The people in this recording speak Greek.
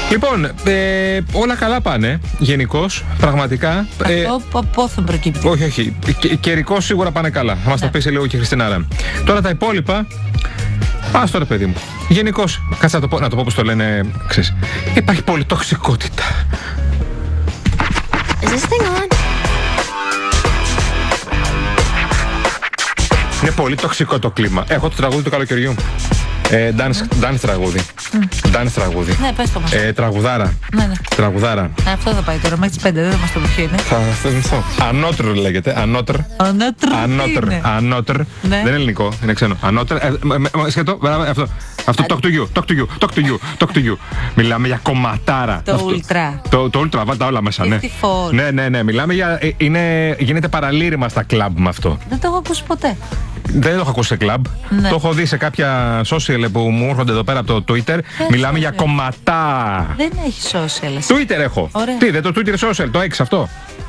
Λοιπόν, όλα καλά πάνε. Γενικώς, πραγματικά. Αυτό πόθεν προκύπτει. Όχι. Καιρικώς σίγουρα πάνε καλά. Θα μας το πει σε λίγο και η Χριστινάρα. Τώρα τα υπόλοιπα. Ας τώρα, παιδί μου. Γενικώς, κάτσε να το πω πώς το λένε. Ξέρεις, υπάρχει πολύ τοξικότητα. Is this thing on? Είναι πολύ τοξικό το κλίμα. Έχω το τραγούδι του καλοκαιριού. Dance τραγούδι. Dance τραγούδι. Ναι, πες το μας. Τραγουδάρα. Ναι. Τραγουδάρα. Αυτό θα πάει τώρα μέχρι τις 5, δεν θα μας το πει ποιο είναι. Θα θυμηθώ. Ανώτερ λέγεται. Ανώτερ. Ναι. Δεν είναι ελληνικό, είναι ξένο. Ανώτερ. Σκέτο, αυτό. Talk to you. Μιλάμε για κομματάρα. Το ούλτρα. Το ούλτρα, βάλτε όλα μέσα, ναι. Ναι. Μιλάμε για. Γίνεται παραλήρημα στα κλαμπ με αυτό. Δεν το έχω ακούσει ποτέ. Δεν το έχω ακούσει σε κλαμπ. Ναι. Το έχω δει σε κάποια social που μου έρχονται εδώ πέρα από το Twitter. Μιλάμε για κομματά. Δεν έχει social. Twitter έχω. Ωραία. Τι, δεν το Twitter social, το έχεις αυτό.